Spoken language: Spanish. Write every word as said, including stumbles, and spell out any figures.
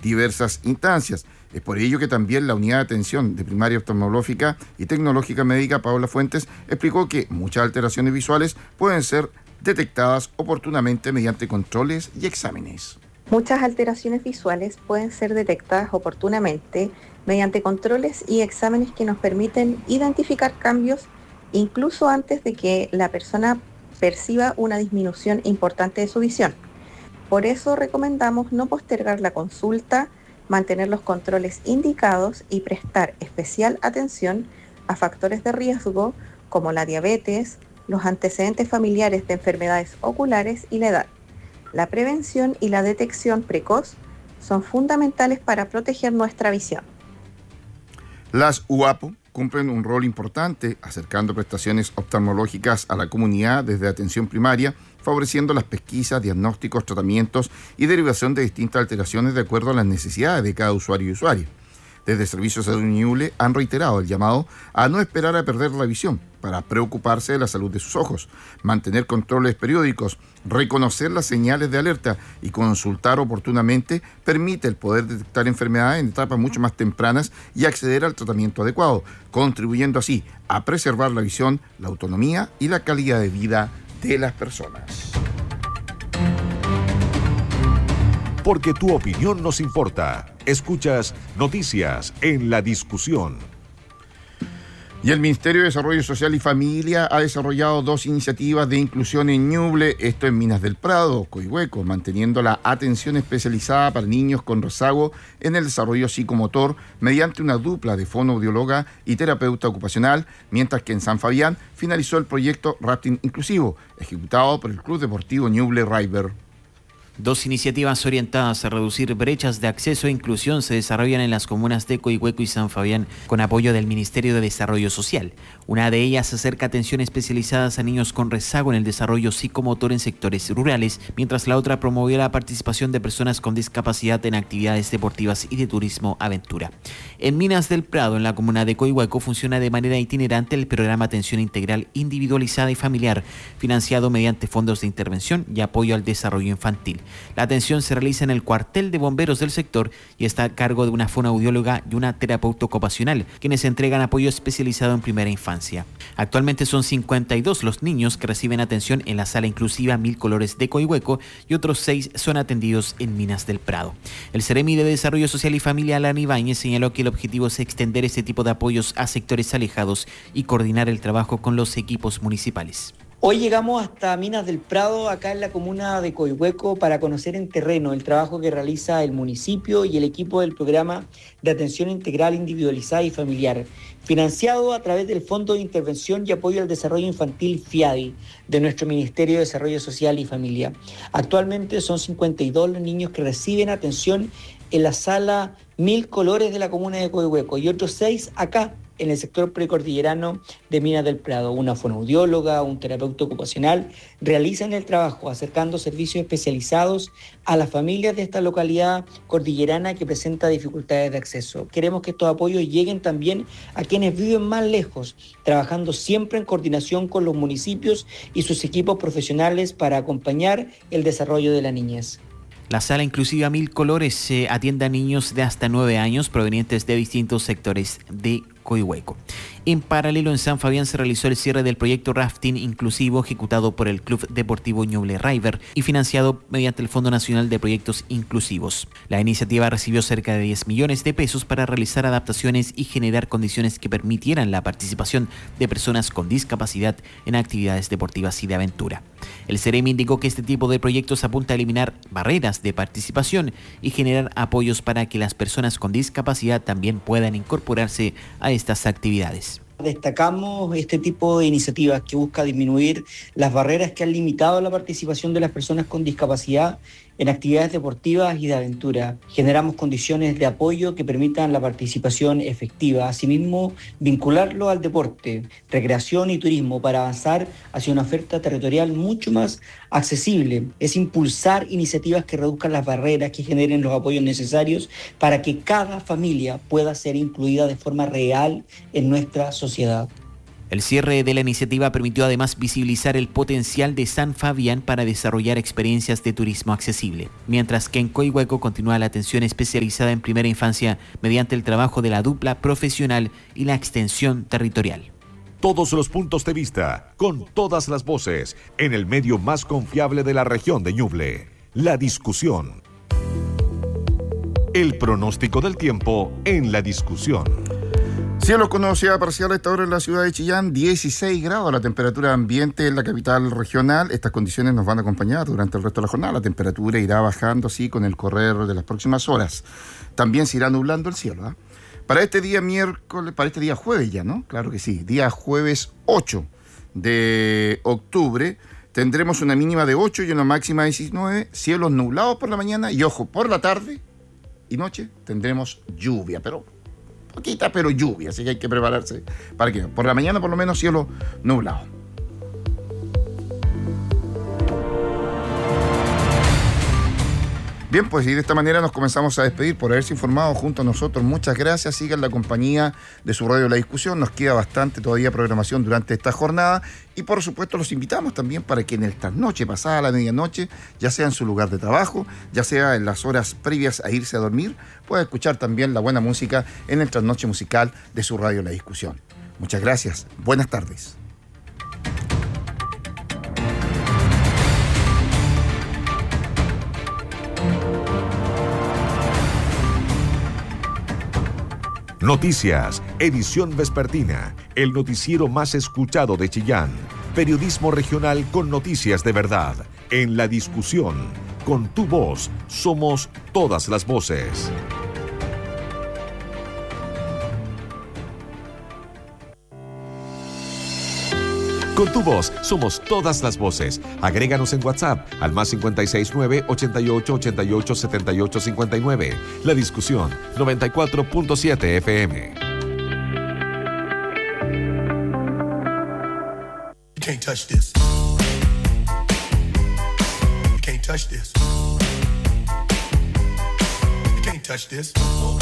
diversas instancias. Es por ello que también la Unidad de Atención de Primaria Oftalmológica y Tecnológica Médica, Paola Fuentes, explicó que muchas alteraciones visuales pueden ser detectadas oportunamente mediante controles y exámenes. Muchas alteraciones visuales pueden ser detectadas oportunamente mediante controles y exámenes que nos permiten identificar cambios incluso antes de que la persona perciba una disminución importante de su visión. Por eso recomendamos no postergar la consulta, mantener los controles indicados y prestar especial atención a factores de riesgo como la diabetes, los antecedentes familiares de enfermedades oculares y la edad. La prevención y la detección precoz son fundamentales para proteger nuestra visión. Las U A P O cumplen un rol importante acercando prestaciones oftalmológicas a la comunidad desde atención primaria, favoreciendo las pesquisas, diagnósticos, tratamientos y derivación de distintas alteraciones de acuerdo a las necesidades de cada usuario y usuaria. Desde Servicios de Salud Ñuble han reiterado el llamado a no esperar a perder la visión para preocuparse de la salud de sus ojos, mantener controles periódicos, reconocer las señales de alerta y consultar oportunamente permite el poder detectar enfermedades en etapas mucho más tempranas y acceder al tratamiento adecuado, contribuyendo así a preservar la visión, la autonomía y la calidad de vida de las personas. Porque tu opinión nos importa. Escuchas Noticias en la Discusión. Y el Ministerio de Desarrollo Social y Familia ha desarrollado dos iniciativas de inclusión en Ñuble, esto en Minas del Prado, Coihueco, manteniendo la atención especializada para niños con rezago en el desarrollo psicomotor mediante una dupla de fonoaudióloga y terapeuta ocupacional, mientras que en San Fabián finalizó el proyecto Rafting Inclusivo, ejecutado por el Club Deportivo Ñuble River. Dos iniciativas orientadas a reducir brechas de acceso e inclusión se desarrollan en las comunas de Coihueco y San Fabián con apoyo del Ministerio de Desarrollo Social. Una de ellas acerca atención especializadas a niños con rezago en el desarrollo psicomotor en sectores rurales, mientras la otra promovió la participación de personas con discapacidad en actividades deportivas y de turismo aventura. En Minas del Prado, en la comuna de Coihueco, funciona de manera itinerante el programa Atención Integral Individualizada y Familiar, financiado mediante fondos de intervención y apoyo al desarrollo infantil. La atención se realiza en el cuartel de bomberos del sector y está a cargo de una fonoaudióloga y una terapeuta ocupacional, quienes entregan apoyo especializado en primera infancia. Actualmente son cincuenta y dos los niños que reciben atención en la sala inclusiva Mil Colores de Coihueco y otros seis son atendidos en Minas del Prado. El Seremi de Desarrollo Social y Familia, Alan Ibáñez, señaló que el objetivo es extender este tipo de apoyos a sectores alejados y coordinar el trabajo con los equipos municipales. Hoy llegamos hasta Minas del Prado, acá en la comuna de Coihueco, para conocer en terreno el trabajo que realiza el municipio y el equipo del programa de atención integral individualizada y familiar, financiado a través del Fondo de Intervención y Apoyo al Desarrollo Infantil FIADI de nuestro Ministerio de Desarrollo Social y Familia. Actualmente son cincuenta y dos los niños que reciben atención en la sala Mil Colores de la comuna de Coihueco y otros seis acá en el sector precordillerano de Minas del Prado. Una fonoaudióloga, un terapeuta ocupacional realizan el trabajo acercando servicios especializados a las familias de esta localidad cordillerana que presenta dificultades de acceso. Queremos que estos apoyos lleguen también a quienes viven más lejos, trabajando siempre en coordinación con los municipios y sus equipos profesionales para acompañar el desarrollo de la niñez. La sala inclusiva Mil Colores se atiende a niños de hasta nueve años provenientes de distintos sectores de Coihueco. En paralelo, en San Fabián se realizó el cierre del proyecto Rafting Inclusivo ejecutado por el Club Deportivo Ñuble River y financiado mediante el Fondo Nacional de Proyectos Inclusivos. La iniciativa recibió cerca de diez millones de pesos para realizar adaptaciones y generar condiciones que permitieran la participación de personas con discapacidad en actividades deportivas y de aventura. El Seremi indicó que este tipo de proyectos apunta a eliminar barreras de participación y generar apoyos para que las personas con discapacidad también puedan incorporarse a estas actividades. Destacamos este tipo de iniciativas que busca disminuir las barreras que han limitado la participación de las personas con discapacidad en actividades deportivas y de aventura. Generamos condiciones de apoyo que permitan la participación efectiva. Asimismo, vincularlo al deporte, recreación y turismo para avanzar hacia una oferta territorial mucho más accesible. Es impulsar iniciativas que reduzcan las barreras, que generen los apoyos necesarios para que cada familia pueda ser incluida de forma real en nuestra sociedad. El cierre de la iniciativa permitió además visibilizar el potencial de San Fabián para desarrollar experiencias de turismo accesible, mientras que en Coihueco continúa la atención especializada en primera infancia mediante el trabajo de la dupla profesional y la extensión territorial. Todos los puntos de vista, con todas las voces, en el medio más confiable de la región de Ñuble. La discusión. El pronóstico del tiempo en la discusión. Cielo con nubosidad parcial a esta hora en la ciudad de Chillán, dieciséis grados la temperatura ambiente en la capital regional. Estas condiciones nos van a acompañar durante el resto de la jornada. La temperatura irá bajando así con el correr de las próximas horas. También se irá nublando el cielo, ¿eh? Para este día miércoles, para este día jueves ya, ¿no? Claro que sí, día jueves ocho de octubre, tendremos una mínima de ocho y una máxima de diecinueve, cielos nublados por la mañana y ojo, por la tarde y noche tendremos lluvia, pero poquita, pero lluvia, así que hay que prepararse para que por la mañana por lo menos cielo nublado. Bien, pues y de esta manera nos comenzamos a despedir por haberse informado junto a nosotros. Muchas gracias, sigan la compañía de su radio La Discusión. Nos queda bastante todavía programación durante esta jornada y por supuesto los invitamos también para que en el trasnoche, pasada la medianoche, ya sea en su lugar de trabajo, ya sea en las horas previas a irse a dormir, pueda escuchar también la buena música en el trasnoche musical de su radio La Discusión. Muchas gracias, buenas tardes. Noticias, edición vespertina, el noticiero más escuchado de Chillán. Periodismo regional con noticias de verdad. En la discusión, con tu voz, somos todas las voces. Con tu voz, somos todas las voces. Agréganos en WhatsApp al más cinco seis nueve, ochenta y ocho, ochenta y ocho, setenta y ocho cincuenta y nueve. La discusión, noventa y cuatro punto siete F M. You can't touch this. You can't touch this. You can't touch this.